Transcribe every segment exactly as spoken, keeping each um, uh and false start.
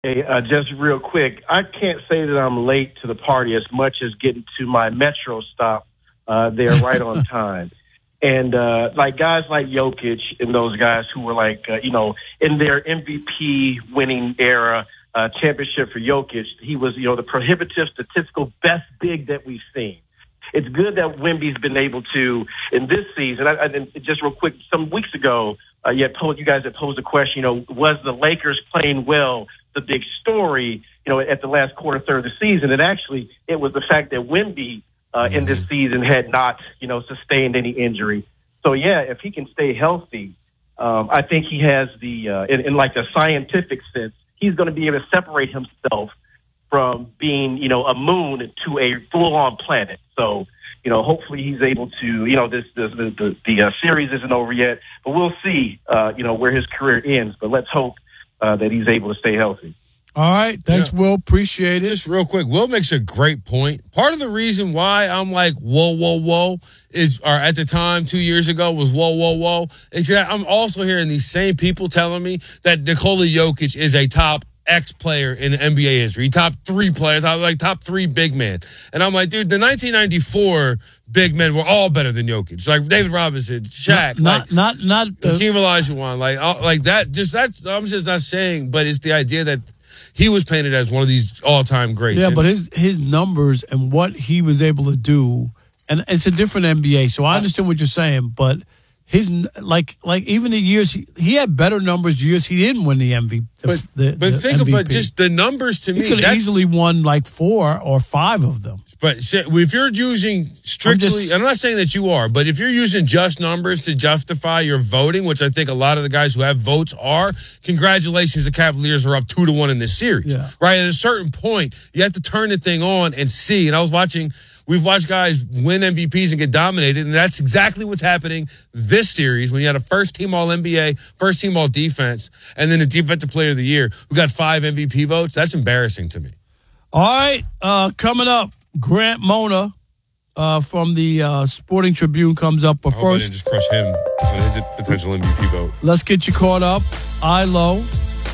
Hey, uh, just real quick, I can't say that I'm late to the party as much as getting to my metro stop uh, there right on time. And uh, like guys like Jokic and those guys who were like, uh, you know, in their M V P winning era, uh, championship for Jokic, he was, you know, the prohibitive statistical best big that we've seen. It's good that Wemby's been able to, in this season, I, I, just real quick, some weeks ago, uh, you, had told, you guys had posed a question, you know, was the Lakers playing well the big story, you know, at the last quarter, third of the season? And actually, it was the fact that Wemby uh, mm-hmm. in this season had not, you know, sustained any injury. So, yeah, if he can stay healthy, um, I think he has the, uh, in, in like a scientific sense, he's going to be able to separate himself from being, you know, a moon to a full-on planet. So, you know, hopefully he's able to, you know, this, this the the, the uh, series isn't over yet, but we'll see, uh, you know, where his career ends. But let's hope uh, that he's able to stay healthy. All right. Thanks, yeah. Will. Appreciate it. Just real quick, Will makes a great point. Part of the reason why I'm like, whoa, whoa, whoa, is, or at the time, two years ago, was whoa, whoa, whoa. Except I'm also hearing these same people telling me that Nikola Jokic is a top X player in N B A history, top three players, like top three big men. And I'm like, dude, the nineteen ninety-four big men were all better than Jokic. Like David Robinson, Shaq, not like, not not uh, Hakeem Olajuwon, like like that. Just that's I'm just not saying, but it's the idea that he was painted as one of these all-time greats. Yeah, and, but his his numbers and what he was able to do, and it's a different N B A. So I understand what you're saying, but his like like even the years he, he had better numbers years he didn't win the M V P. But, the, but the think M V P. about just the numbers to he me. He could have easily won like four or five of them. But if you're using strictly, I'm, just, I'm not saying that you are, but if you're using just numbers to justify your voting, which I think a lot of the guys who have votes are, congratulations, the Cavaliers are up two to one in this series. Yeah. Right? At a certain point, you have to turn the thing on and see. And I was watching. We've watched guys win M V Ps and get dominated, and that's exactly what's happening this series when you had a first-team All-N B A, first-team All-Defense, and then a Defensive Player of the Year who got five M V P votes. That's embarrassing to me. All right, uh, coming up, Grant Mona uh, from the uh, Sporting Tribune comes up. But I hope I first, didn't just crush him on his potential M V P vote. Let's get you caught up. Ilo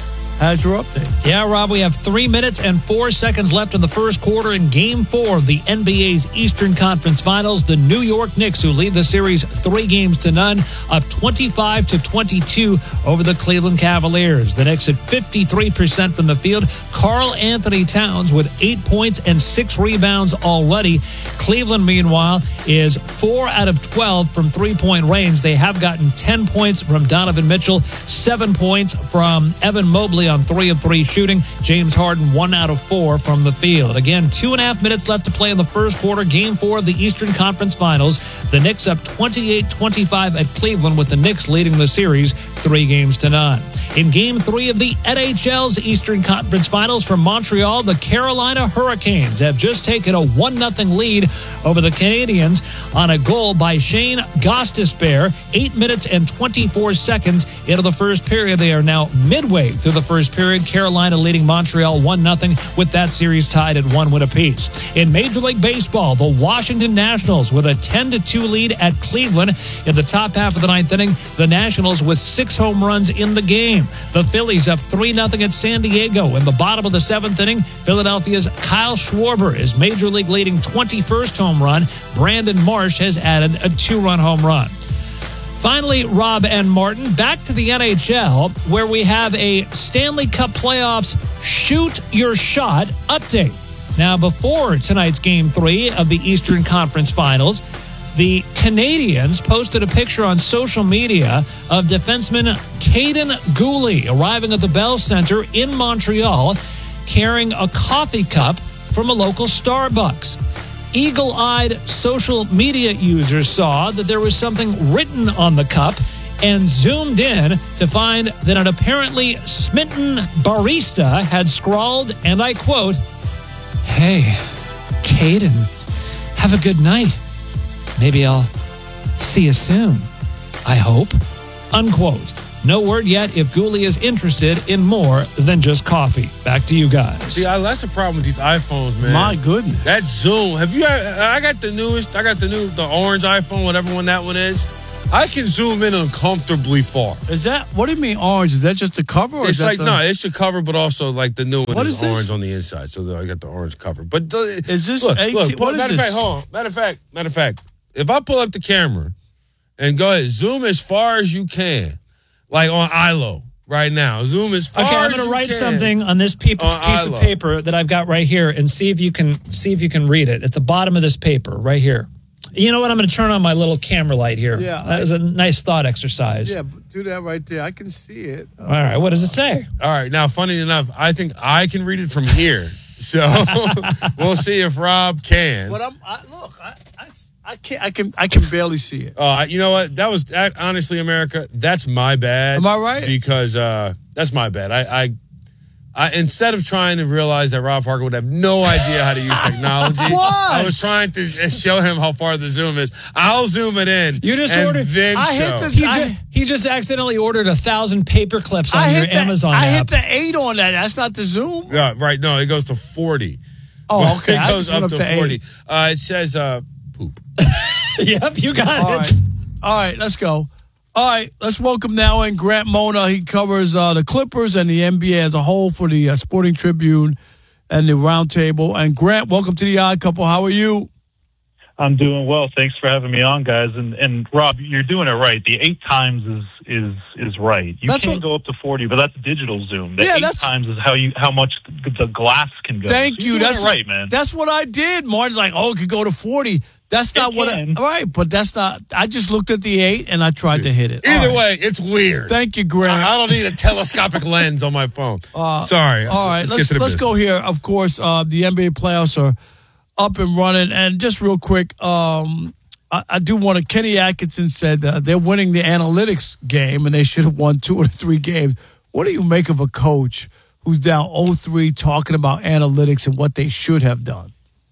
has your update. Yeah, Rob, we have three minutes and four seconds left in the first quarter in Game four of the N B A's Eastern Conference Finals. The New York Knicks, who lead the series three games to none, up twenty-five to twenty-two over the Cleveland Cavaliers. The Knicks at fifty-three percent from the field. Karl Anthony Towns with eight points and six rebounds already. Cleveland, meanwhile, is four out of twelve from three-point range. They have gotten ten points from Donovan Mitchell, seven points from Evan Mobley on three of three shooting. James Harden, one out of four from the field. Again, two and a half minutes left to play in the first quarter. Game four of the Eastern Conference Finals. The Knicks up twenty-eight twenty-five at Cleveland, with the Knicks leading the series three games to none. In Game three of the N H L's Eastern Conference Finals from Montreal, the Carolina Hurricanes have just taken a one nothing lead over the Canadiens on a goal by Shane Gostisbehere. Eight minutes and twenty-four seconds into the first period. They are now midway through the first period. Carolina leading Montreal one nothing, with that series tied at one win apiece. In Major League Baseball, the Washington Nationals with a ten to two lead at Cleveland. In the top half of the ninth inning, the Nationals with six home runs in the game. The Phillies up three nothing at San Diego. In the bottom of the seventh inning, Philadelphia's Kyle Schwarber is Major League leading twenty-first home run. Brandon Marsh has added a two-run home run. Finally, Rob and Martin, back to the N H L, where we have a Stanley Cup Playoffs Shoot Your Shot update. Now, before tonight's Game three of the Eastern Conference Finals, the Canadiens posted a picture on social media of defenseman Caden Gooley arriving at the Bell Center in Montreal carrying a coffee cup from a local Starbucks. Eagle-eyed social media users saw that there was something written on the cup and zoomed in to find that an apparently smitten barista had scrawled, and I quote, "Hey, Caden, have a good night. Maybe I'll see you soon. I hope." Unquote. No word yet if Gooley is interested in more than just coffee. Back to you guys. See, I, that's the problem with these iPhones, man. My goodness. That Zoom. Have you? I got the newest. I got the new, the orange iPhone, whatever one that one is. I can zoom in uncomfortably far. Is that, what do you mean orange? Is that just the cover? Or It's is that like, the, no, it's the cover, but also like the new one What is, is this? orange on the inside. So I got the orange cover. But the, Is this look, eighteen look, what is matter of this? fact, hold on. Matter of fact, matter of fact, if I pull up the camera and go ahead, zoom as far as you can, like on I L O right now. Zoom as far Okay, I'm as going to you write can. something on this pe- On piece I L of O. paper that I've got right here, and see if you can see if you can read it at the bottom of this paper right here. You know what? I'm going to turn on my little camera light here. Yeah, that was a nice thought exercise. Yeah, but do that right there. I can see it. Uh, All right, what does it say? All right, now, funny enough, I think I can read it from here. So we'll see if Rob can. But I'm, I, look, I, I, I can't, I can, I can barely see it. Uh, you know what? That was that. Honestly, America, that's my bad. Am I right? Because uh, that's my bad. I, I, I, instead of trying to realize that Rob Parker would have no idea how to use technology, What? I was trying to show him how far the zoom is. I'll zoom it in. You just and ordered- Then I show. hit the- He, I- ju- he just accidentally ordered a thousand paper clips on I your hit the, Amazon I app. hit the eight on that. That's not the zoom. Yeah, right. No, it goes to forty. Oh, okay. It I goes just went up, up to, to forty. eight. Uh, it says uh, poop. Yep, you got All it. right. All right, let's go. All right, let's welcome now in Grant Mona. He covers uh, the Clippers and the N B A as a whole for the uh, Sporting Tribune and the Roundtable. And Grant, welcome to the Odd Couple. How are you? I'm doing well. Thanks for having me on, guys. And and Rob, you're doing it right. The eight times is is is right. You That's can't what- go up to forty, but that's digital zoom. The Yeah, eight that's- times is how you how much the, the glass can go. Thank So you. you're doing That's it right, man. That's what I did. Martin's like, oh, it could go to forty. That's not what I, can. all right, but that's not, I just looked at the eight and I tried to hit it. All Either right. way, it's weird. Thank you, Grant. I, I don't need a telescopic lens on my phone. Uh, Sorry. All right, let's, let's get to the let's go business. here. Of course, uh, the N B A playoffs are up and running, and just real quick, um, I, I do want to. Kenny Atkinson said uh, they're winning the analytics game, and they should have won two or three games. What do you make of a coach who's down oh three talking about analytics and what they should have done?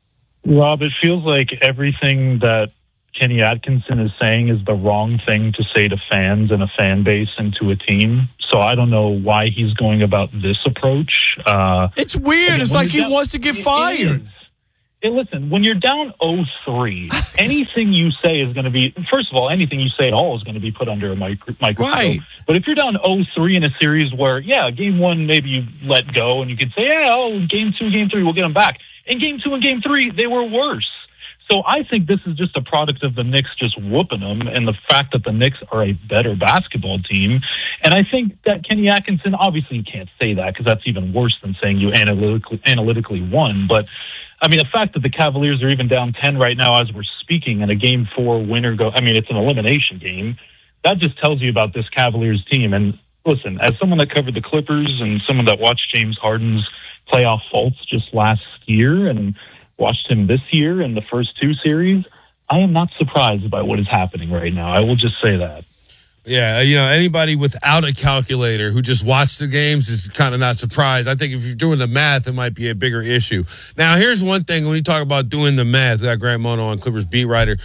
Rob, it feels like everything that Kenny Atkinson is saying is the wrong thing to say to fans and a fan base and to a team. So I don't know why he's going about this approach. Uh, It's weird. Again, It's when like he you're down- wants to get it fired. is. Hey, listen, when you're down oh three, anything you say is going to be, first of all, anything you say at all is going to be put under a micro- microscope. Right. But if you're down oh three in a series where, yeah, game one, maybe you let go and you could say, yeah, oh, game two, game three, we'll get them back. In game two and game three, they were worse. So I think this is just a product of the Knicks just whooping them and the fact that the Knicks are a better basketball team. And I think that Kenny Atkinson, obviously you can't say that because that's even worse than saying you analytically, analytically won. But, I mean, the fact that the Cavaliers are even down ten right now as we're speaking and a game four winner go, I mean, it's an elimination game. That just tells you about this Cavaliers team. And listen, as someone that covered the Clippers and someone that watched James Harden's playoff faults just last year and watched him this year in the first two series, I am not surprised by what is happening right now. I will just say that. Yeah, you know, anybody without a calculator who just watched the games is kind of not surprised. I think if you're doing the math, it might be a bigger issue. Now, here's one thing when you talk about doing the math, we got Grant Mona on, Clippers beat writer.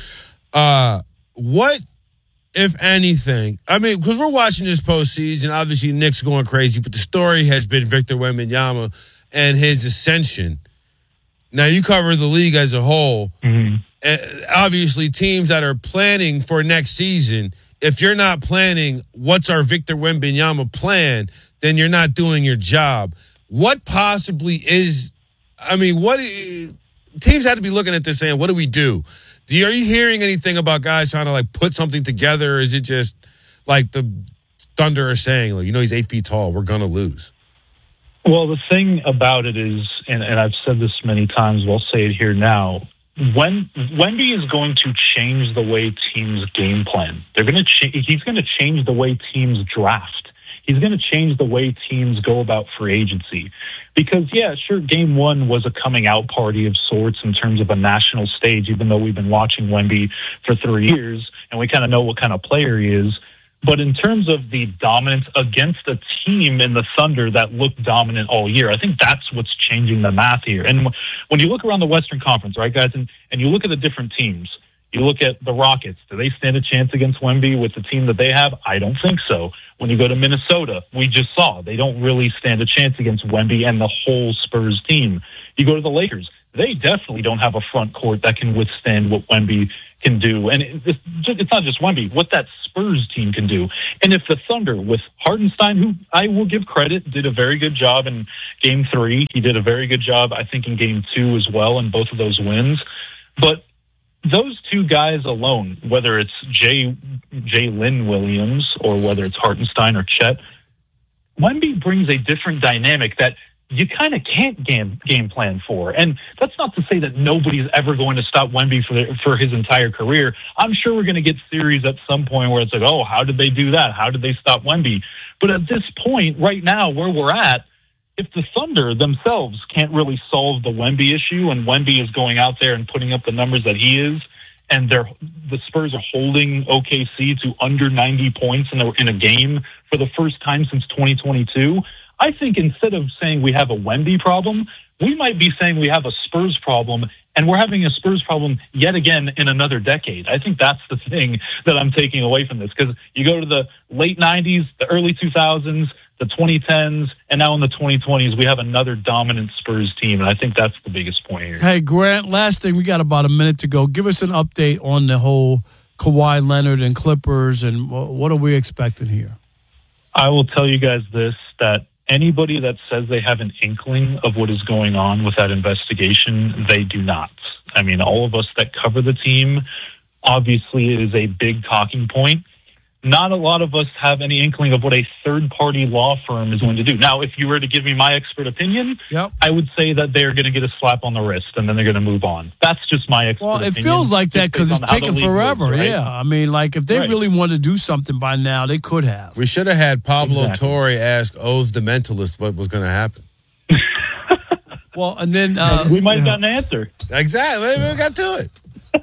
Uh, what, if anything, I mean, because we're watching this postseason, obviously Knicks going crazy, but the story has been Victor Wembanyama and his ascension. Now, you cover the league as a whole. Mm-hmm. Uh, obviously, teams that are planning for next season, if you're not planning what's our Victor Wembanyama plan, then you're not doing your job. What possibly is, I mean, what teams have to be looking at this saying, what do we do? Do you, are you hearing anything about guys trying to like put something together? Or is it just like the Thunder are saying, like, you know, he's eight feet tall, we're going to lose? Well, the thing about it is, and, and I've said this many times, but I'll say it here now, when Wemby is going to change the way teams game plan. They're going to ch- he's going to change the way teams draft. He's going to change the way teams go about free agency. Because, yeah, sure, game one was a coming out party of sorts in terms of a national stage, even though we've been watching Wemby for three years and we kind of know what kind of player he is. But in terms of the dominance against a team in the Thunder that looked dominant all year, I think that's what's changing the math here. And when you look around the Western Conference, right, guys, and, and you look at the different teams, you look at the Rockets. Do they stand a chance against Wemby with the team that they have? I don't think so. When you go to Minnesota, we just saw they don't really stand a chance against Wemby and the whole Spurs team. You go to the Lakers. They definitely don't have a front court that can withstand what Wemby can do. And it's, it's not just Wemby, what that Spurs team can do. And if the Thunder, with Hartenstein, who I will give credit, did a very good job in game three. He did a very good job, I think, in game two as well, in both of those wins. But those two guys alone, whether it's Jay, Jalen Williams or whether it's Hartenstein or Chet, Wemby brings a different dynamic that you kind of can't game game plan for. And that's not to say that nobody's ever going to stop Wemby for the, for his entire career. I'm sure we're going to get series at some point where it's like, oh, how did they do that? How did they stop Wemby? But at this point, right now, where we're at, if the Thunder themselves can't really solve the Wemby issue, and Wemby is going out there and putting up the numbers that he is, and they're, the Spurs are holding O K C to under ninety points in a, in a game for the first time since twenty twenty-two, I think instead of saying we have a Wemby problem, we might be saying we have a Spurs problem, and we're having a Spurs problem yet again in another decade. I think that's the thing that I'm taking away from this, because you go to the late nineties, the early two thousands, the twenty tens, and now in the twenty twenties, we have another dominant Spurs team, and I think that's the biggest point here. Hey, Grant, last thing, we got about a minute to go. Give us an update on the whole Kawhi Leonard and Clippers, and what are we expecting here? I will tell you guys this, that anybody that says they have an inkling of what is going on with that investigation, they do not. I mean, all of us that cover the team, obviously it is a big talking point. Not a lot of us have any inkling of what a third-party law firm is going to do. Now, if you were to give me my expert opinion, yep. I would say that they're going to get a slap on the wrist and then they're going to move on. That's just my expert well, opinion. Well, it feels like that because it's taking forever. Moves, right? Yeah, I mean, like if they right. really wanted to do something by now, they could have. We should have had Pablo exactly. Torre ask Oath the Mentalist what was going to happen. Well, and then uh, we might have yeah. gotten an answer. Exactly, we got to it.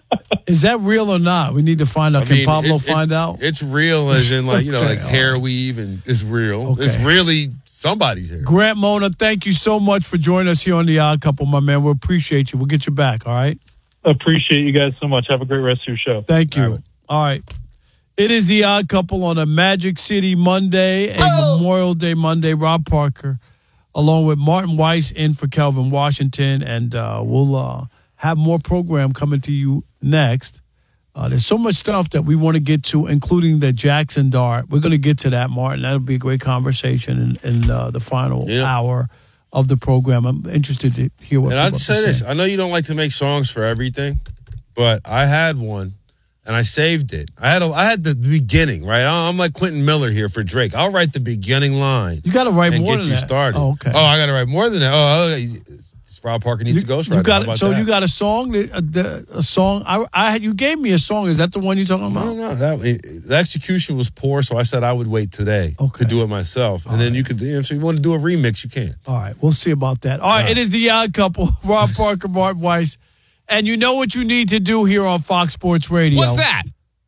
Is that real or not? We need to find out. I mean, Can Pablo it's, find it's, out? It's real, as in like you know, okay, like hair right. weave, and it's real. Okay. It's really somebody's hair. Grant Mona, thank you so much for joining us here on The Odd Couple, my man. We appreciate you. We'll get you back. All right. Appreciate you guys so much. Have a great rest of your show. Thank you. All right. All right. It is The Odd Couple on a Magic City Monday, a oh! Memorial Day Monday. Rob Parker, along with Martin Weiss, in for Kelvin Washington, and uh, we'll uh, have more program coming to you next. Uh, there's so much stuff that we want to get to, including the Jackson Dart. We're going to get to that, Martin. That'll be a great conversation in, in uh, the final yeah. hour of the program. I'm interested to hear what. And I'd say this: I know you don't like to make songs for everything, but I had one, and I saved it. I had a, I had the beginning, right? I'm like Quentin Miller here for Drake. I'll write the beginning line. You got to write and more get than you that. started. Oh, okay. Oh, I got to write more than that. Oh, okay. Rob Parker needs you, to ghost you got it. So that? you got a song, a, a song. I, I had you gave me a song. Is that the one you're talking about? No, no. That, it, the execution was poor, so I said I would wait today okay. to do it myself, and All then right. you could. You know, if you want to do a remix, you can. All right, we'll see about that. All right, All right. It is The Odd Couple. Rob Parker, Martin Weiss, and you know what you need to do here on Fox Sports Radio. What's that?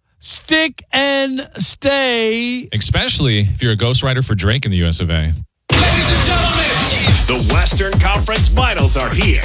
Stick and stay, especially if you're a ghostwriter for Drake in the U S of A. Ladies and gentlemen, the Western Conference Finals are here.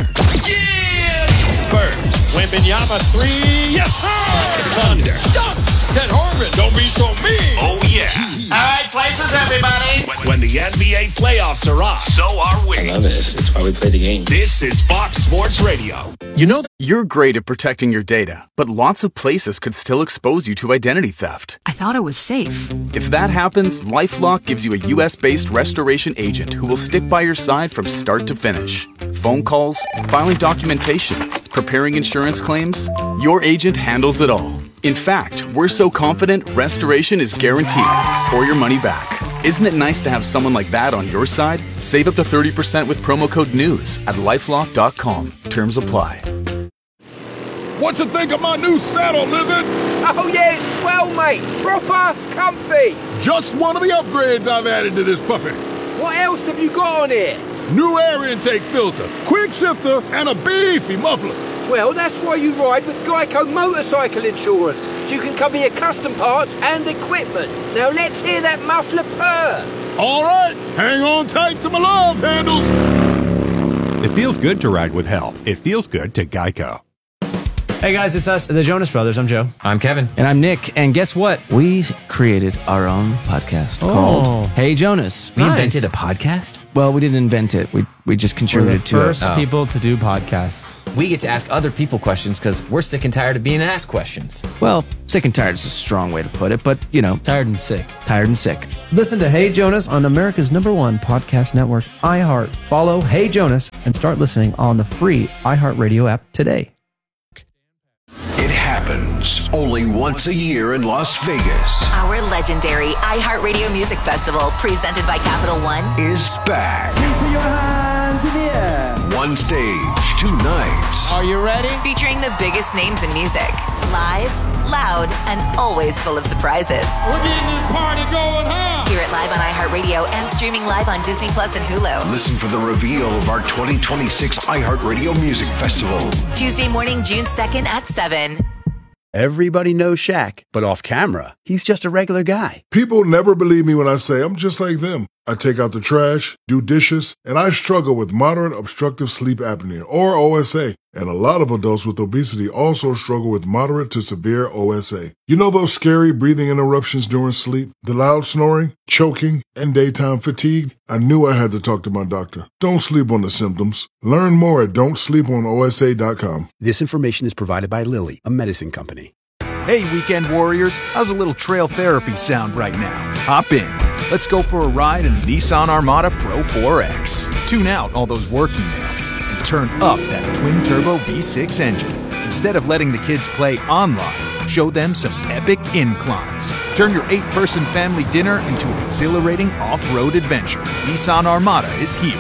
Yeah! Spurs. Wembanyama three. Yes, sir! Thunder. Dunks. Ted Harmon. Don't be so mean. Oh, yeah. All right, places, everybody. When the N B A playoffs are on, so are we. I love it. It's why we play the game. This is Fox Sports Radio. You know, you're great at protecting your data, but lots of places could still expose you to identity theft. I thought it was safe. If that happens, LifeLock gives you a U S-based restoration agent who will stick by your side from start to finish. Phone calls, filing documentation, preparing insurance claims, your agent handles it all. In fact, we're so confident restoration is guaranteed or your money back. Isn't it nice to have someone like that on your side? Save up to thirty percent with promo code NEWS at lifelock dot com. Terms apply. What you think of my new saddle, Lizard? Oh, yeah, it's swell, mate. Proper comfy. Just one of the upgrades I've added to this puppy. What else have you got on here? New air intake filter, quick shifter, and a beefy muffler. Well, that's why you ride with Geico Motorcycle Insurance, so you can cover your custom parts and equipment. Now let's hear that muffler purr. All right, hang on tight to my love handles. It feels good to ride with help. It feels good to Geico. Hey guys, it's us, the Jonas Brothers. I'm Joe. I'm Kevin. And I'm Nick. And guess what? We created our own podcast Oh. called Hey Jonas. We Nice. invented a podcast? Well, we didn't invent it. We we just We're the contributed to first it. Oh. people to do podcasts. We get to ask other people questions because we're sick and tired of being asked questions. Well, sick and tired is a strong way to put it, but you know, Tired and sick. tired and sick. Listen to Hey Jonas on America's number one podcast network, iHeart. Follow Hey Jonas and start listening on the free iHeartRadio app today. It happens only once a year in Las Vegas. Our legendary iHeartRadio Music Festival, presented by Capital One, Is back. Put your hands in the air. One stage, two nights. Are you ready? featuring the biggest names in music. Live, loud, and always full of surprises. We're getting this party going, huh? Hear it live on iHeartRadio and streaming live on Disney Plus and Hulu. Listen for the reveal of our twenty twenty-six iHeartRadio Music Festival. Tuesday morning, June second at seven. Everybody knows Shaq, but off camera, he's just a regular guy. People never believe me when I say I'm just like them. I take out the trash, do dishes, and I struggle with moderate obstructive sleep apnea, or O S A. And a lot of adults with obesity also struggle with moderate to severe O S A. You know those scary breathing interruptions during sleep, the loud snoring, choking, and daytime fatigue? I knew I had to talk to my doctor. Don't sleep on the symptoms. Learn more at don't sleep on O S A dot com. This information is provided by Lilly, a medicine company. Hey, weekend warriors, how's a little trail therapy sound right now? Hop in. Let's go for a ride in the Nissan Armada Pro four X. Tune out all those work emails and turn up that twin-turbo V six engine. Instead of letting the kids play online, show them some epic inclines. Turn your eight-person family dinner into an exhilarating off-road adventure. Nissan Armada is here.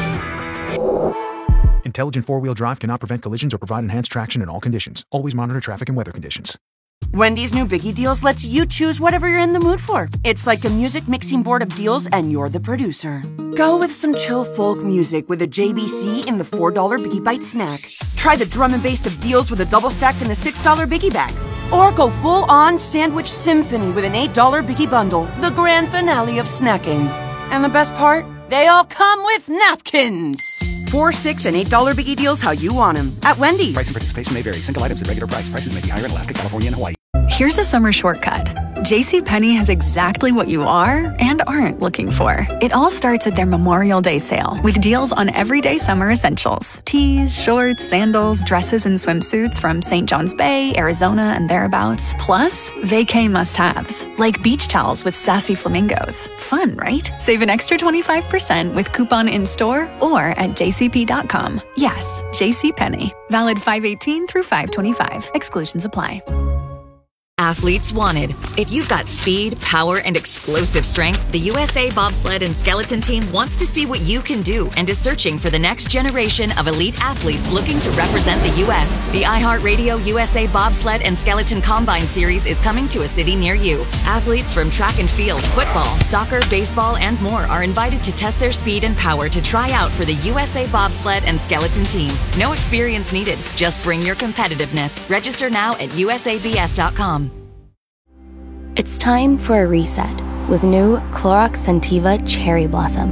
Intelligent four-wheel drive cannot prevent collisions or provide enhanced traction in all conditions. Always monitor traffic and weather conditions. Wendy's new Biggie Deals lets you choose whatever you're in the mood for. It's like a music mixing board of deals, and you're the producer. Go with some chill folk music with a J B C in the four dollar Biggie Bite snack. Try the drum and bass of deals with a double stack in the six dollar Biggie Bag. Or go full-on sandwich symphony with an eight dollar Biggie Bundle, the grand finale of snacking. And the best part? They all come with napkins. Four, six, and eight dollar Biggie Deals how you want them at Wendy's. Price and participation may vary. Single items at regular price. Prices may be higher in Alaska, California, and Hawaii. Here's a summer shortcut. JCPenney has exactly what you are and aren't looking for. It all starts at their Memorial Day sale with deals on everyday summer essentials. Tees, shorts, sandals, dresses, and swimsuits from Saint John's Bay, Arizona, and thereabouts. Plus, vacay must-haves, like beach towels with sassy flamingos. Fun, right? Save an extra twenty-five percent with coupon in-store or at j c p dot com. Yes, JCPenney. Valid five eighteen through five twenty-five. Exclusions apply. Athletes wanted. If you've got speed, power, and explosive strength, the U S A Bobsled and Skeleton Team wants to see what you can do and is searching for the next generation of elite athletes looking to represent the U S. The iHeartRadio U S A Bobsled and Skeleton Combine Series is coming to a city near you. Athletes from track and field, football, soccer, baseball, and more are invited to test their speed and power to try out for the U S A Bobsled and Skeleton Team. No experience needed. Just bring your competitiveness. Register now at U S A B S dot com. It's time for a reset with new Clorox Scentiva Cherry Blossom.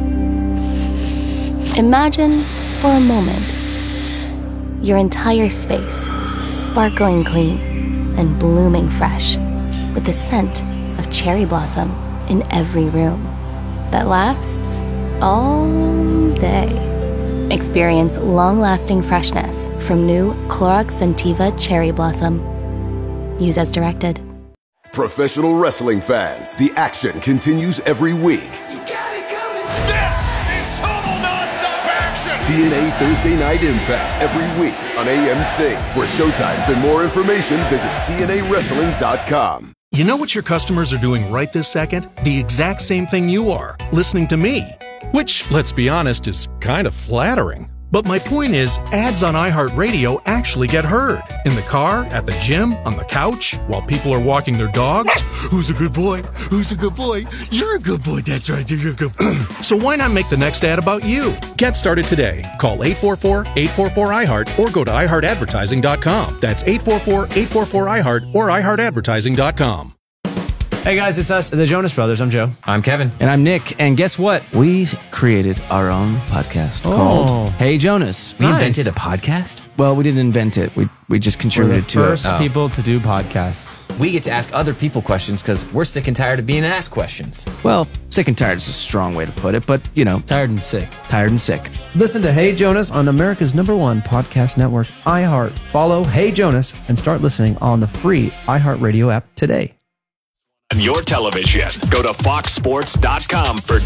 Imagine, for a moment, your entire space sparkling clean and blooming fresh with the scent of cherry blossom in every room that lasts all day. Experience long-lasting freshness from new Clorox Scentiva Cherry Blossom. Use as directed. Professional wrestling fans, the action continues every week. You got it coming. This is total nonstop action. T N A Thursday Night Impact every week on A M C. For showtimes and more information, visit T N A wrestling dot com. You know what your customers are doing right this second? The exact same thing you are, listening to me. Which, let's be honest, is kind of flattering. But my point is, ads on iHeartRadio actually get heard. In the car, at the gym, on the couch, while people are walking their dogs. Who's a good boy? Who's a good boy? You're a good boy. That's right. You're a good boy. So why not make the next ad about you? Get started today. Call eight four four, eight four four, I heart or go to i heart advertising dot com. That's eight four four, eight four four, I heart or i heart advertising dot com. Hey guys, it's us, the Jonas Brothers. I'm Joe. I'm Kevin. And I'm Nick. And guess what? We created our own podcast Oh. called Hey Jonas. We Nice. invented a podcast? Well, we didn't invent it. We we just We're the contributed to first it. Oh. people to do podcasts. We get to ask other people questions because we're sick and tired of being asked questions. Well, sick and tired is a strong way to put it, but you know, Tired and sick. tired and sick. Listen to Hey Jonas on America's number one podcast network, iHeart. Follow Hey Jonas and start listening on the free iHeartRadio app today. On your television, go to fox sports dot com for